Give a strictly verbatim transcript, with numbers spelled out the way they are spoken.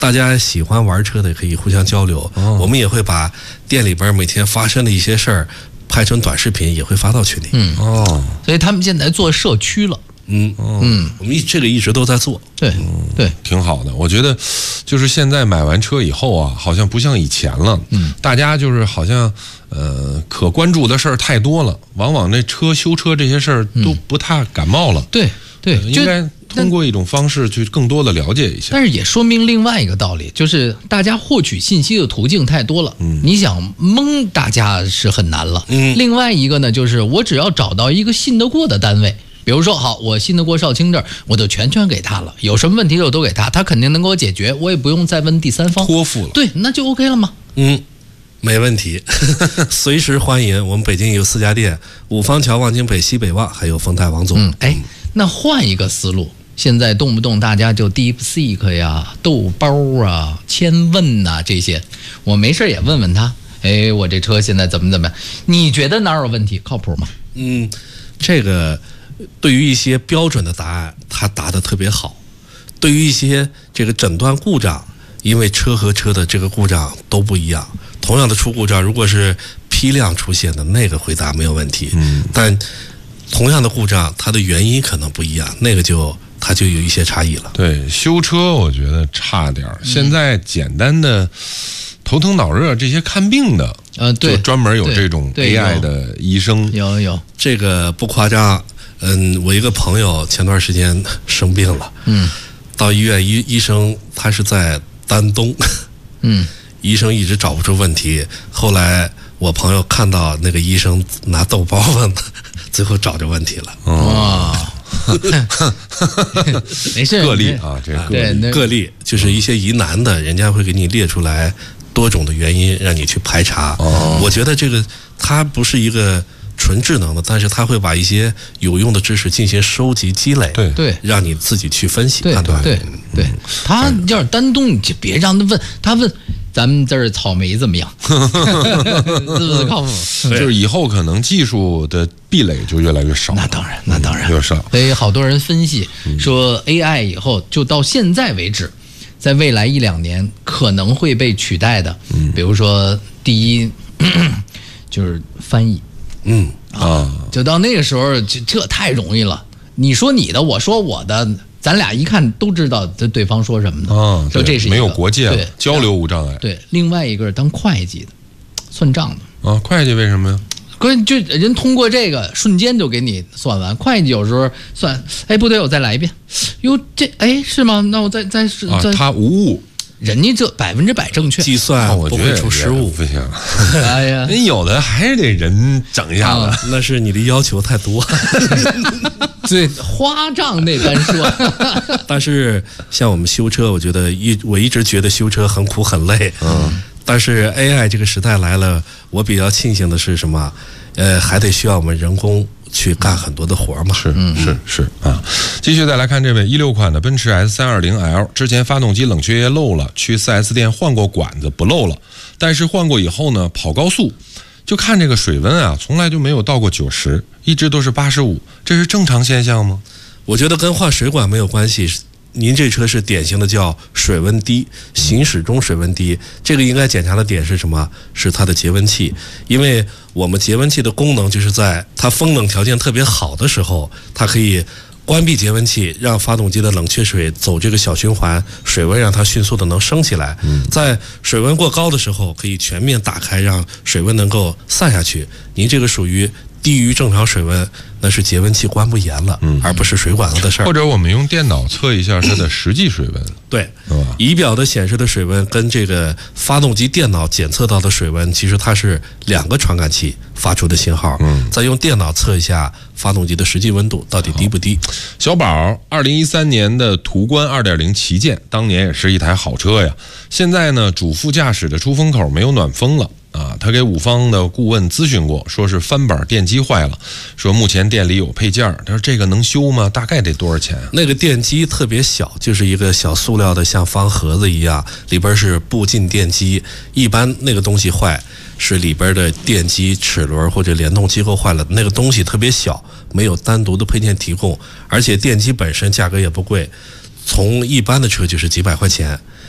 大家喜欢玩车的可以互相交流，哦、我们也会把店里边每天发生的一些事儿拍成短视频，也会发到群里。 嗯哦，所以他们现在做社区了。 嗯嗯，我们这个一直都在做。 对对， 挺好的。我觉得就是现在买完车以后啊，好像不像以前了。嗯，大家就是好像呃可关注的事儿太多了，往往那车修车这些事儿都不太感冒了。 对对， 应该通过一种方式去更多的了解一下。 但是也说明另外一个道理，就是大家获取信息的途径太多了。嗯，你想蒙大家是很难了。嗯，另外一个呢，就是我只要找到一个信得过的单位。比如说，好，我信得过少卿这儿，我就全权给他了，有什么问题我都给他，他肯定能给我解决，我也不用再问第三方， 托付了。 对，那就 OK 了吗？ 嗯，没问题，随时欢迎。我们北京有四家店：五方桥、望京北、西北旺，还有丰泰王总。 嗯，哎，那换一个思路，现在动不动大家就 DeepSeek 呀、豆包啊、千问呐、啊、这些，我没事也问问他，哎，我这车现在怎么怎么样？你觉得哪有问题？靠谱吗？ 嗯，这个。对于一些标准的答案，他答得特别好；对于一些这个诊断故障，因为车和车的这个故障都不一样，同样的出故障，如果是批量出现的，那个回答没有问题。嗯，但同样的故障，它的原因可能不一样，那个就它就有一些差异了。 对，修车我觉得差点儿。现在简单的头疼脑热这些看病的， 呃，对， 就专门有这种 A I 的医生， 有有这个不夸张。嗯，我一个朋友前段时间生病了，嗯，到医院医医生他是在丹东，嗯，医生一直找不出问题，后来我朋友看到那个医生拿豆包问，最后找着问题了。 哇，没事， 个例啊，这个例个例就是一些疑难的，人家会给你列出来多种的原因让你去排查。哦，我觉得这个它不是一个纯智能的，但是他会把一些有用的知识进行收集积累， 对对， 让你自己去分析判断。 对对，他要是丹东，你就别让他问，他问咱们这儿草莓怎么样，是不是靠谱？ 就是以后可能技术的壁垒就越来越少。 那当然，那当然越少。 所以好多人分析说 A I 以后就到现在为止，在未来一两年可能会被取代的。嗯，比如说第一就是翻译。嗯啊，就到那个时候，这这太容易了。你说你的，我说我的，咱俩一看都知道这对方说什么的啊。 就这是没有国界了，交流无障碍。 对，另外一个是当会计的，算账的啊。会计为什么呀？ 关就人通过这个瞬间就给你算完。会计有时候算，哎，不对，我再来一遍。哟，这哎是吗？那我再再是、 啊、他无误。 人家这百分之百正确， 计算不会出失误， 不行。 哎呀， 人有的还是得人整一下子， 啊、那是你的要求太多。 对，花账那般说。 但是像我们修车，我觉得一我一直觉得修车很苦很累。嗯，但是 A I 这个时代来了，我比较庆幸的是什么？呃，还得需要我们人工去干很多的活嘛。 是是是啊，继续再来看这位一六款的奔驰 S 三二零 L， 之前发动机冷却液漏了，去 四 S 店换过管子不漏了，但是换过以后呢，跑高速就看这个水温啊，从来就没有到过九十，一直都是八十五，这是正常现象吗？ 我觉得跟换水管没有关系。您这车是典型的叫水温低，行驶中水温低，这个应该检查的点是什么？是它的节温器，因为我们节温器的功能就是在它风冷条件特别好的时候，它可以关闭节温器，让发动机的冷却水走这个小循环，水温让它迅速的能升起来。在水温过高的时候，可以全面打开，让水温能够散下去。您这个属于低于正常水温，那是节温器关不严了，嗯，而不是水管子的事儿。 或者我们用电脑测一下它的实际水温。 对，仪表的显示的水温跟这个发动机电脑检测到的水温，其实它是两个传感器发出的信号。嗯，再用电脑测一下发动机的实际温度到底低不低。 小宝，二零一三年的途观 二点零 旗舰，当年也是一台好车呀。现在呢，主副驾驶的出风口没有暖风了。啊，他给五方的顾问咨询过，说是翻板电机坏了，说目前店里有配件，他说这个能修吗？大概得多少钱啊？ 那个电机特别小，就是一个小塑料的像方盒子一样，里边是步进电机，一般那个东西坏是里边的电机齿轮或者联动机构坏了，那个东西特别小，没有单独的配件提供，而且电机本身价格也不贵，从一般的车就是几百块钱。